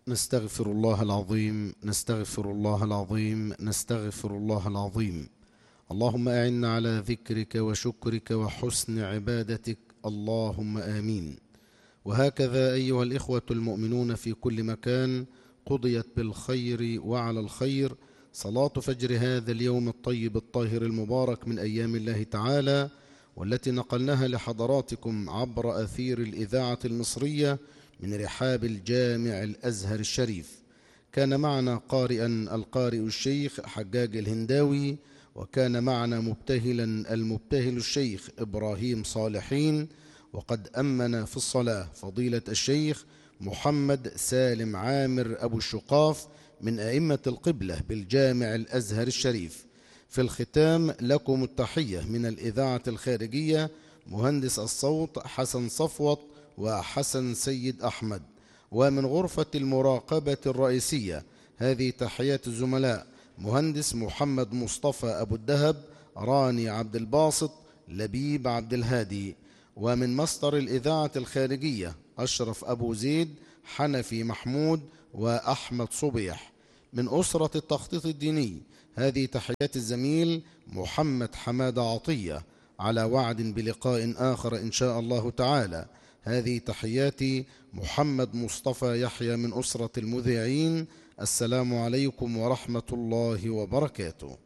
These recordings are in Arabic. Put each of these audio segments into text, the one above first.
نستغفر الله العظيم، نستغفر الله العظيم، نستغفر الله العظيم. اللهم أعنا على ذكرك وشكرك وحسن عبادتك، اللهم آمين. وهكذا أيها الإخوة المؤمنون في كل مكان، قضيت بالخير وعلى الخير صلاة فجر هذا اليوم الطيب الطاهر المبارك من أيام الله تعالى، والتي نقلناها لحضراتكم عبر أثير الإذاعة المصرية من رحاب الجامع الأزهر الشريف. كان معنا قارئا القارئ الشيخ حجاج الهنداوي، وكان معنا مبتهلا المبتهل الشيخ إبراهيم صالحين، وقد أمن في الصلاة فضيلة الشيخ محمد سالم عامر أبو الشقاف من أئمة القبلة بالجامع الأزهر الشريف. في الختام لكم التحية من الإذاعة الخارجية مهندس الصوت حسن صفوت وحسن سيد أحمد، ومن غرفة المراقبة الرئيسية هذه تحيات الزملاء مهندس محمد مصطفى أبو الدهب، راني عبد الباسط، لبيب عبد الهادي، ومن مصدر الإذاعة الخارجية أشرف أبو زيد، حنفي محمود، وأحمد صبيح. من أسرة التخطيط الديني هذه تحيات الزميل محمد حماد عطية، على وعد بلقاء آخر إن شاء الله تعالى. هذه تحياتي محمد مصطفى يحيى من أسرة المذيعين. السلام عليكم ورحمة الله وبركاته.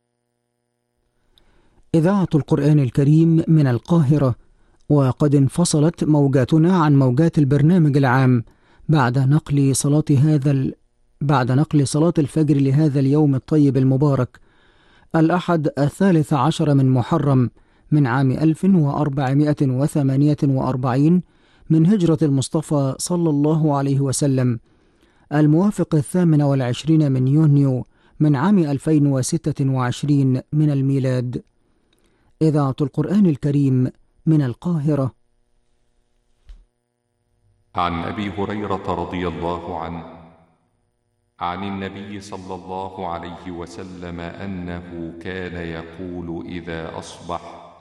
إذاعة القرآن الكريم من القاهرة، وقد انفصلت موجاتنا عن موجات البرنامج العام بعد نقل صلاة الفجر لهذا اليوم الطيب المبارك، الأحد 13 من محرم من عام 1448 من هجرة المصطفى صلى الله عليه وسلم، الموافق 28 من يونيو من عام 2026 من الميلاد. إذاعة القرآن الكريم من القاهرة. عن أبي هريرة رضي الله عنه عن النبي صلى الله عليه وسلم أنه كان يقول إذا أصبح: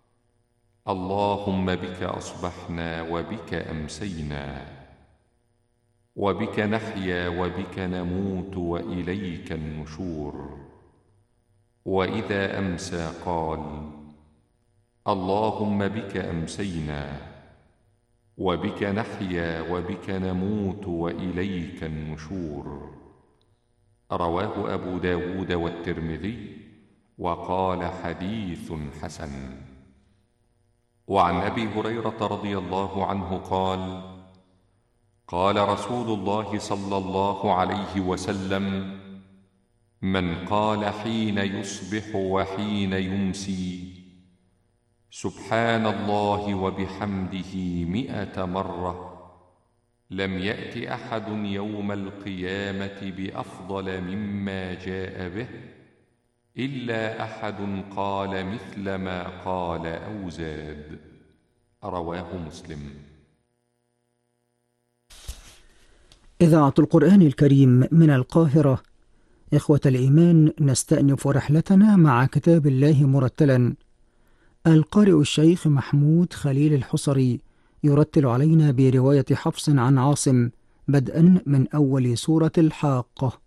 اللهم بك أصبحنا وبك أمسينا وبك نحيا وبك نموت وإليك النشور. وإذا أمسى قال: اللهم بك أمسينا وبك نحيا وبك نموت وإليك النشور. رواه أبو داود والترمذي، وقال حديث حسن. وعن أبي هريرة رضي الله عنه قال: قال رسول الله صلى الله عليه وسلم: من قال حين يصبح وحين يمسي سبحان الله وبحمده 100 مرة، لم يأت أحد يوم القيامة بأفضل مما جاء به إلا أحد قال مثل ما قال أو زاد. رواه مسلم. إذاعة القرآن الكريم من القاهرة. إخوة الإيمان، نستأنف رحلتنا مع كتاب الله مرتلا. القارئ الشيخ محمود خليل الحصري يرتل علينا برواية حفص عن عاصم، بدءا من أول سورة الحاقة.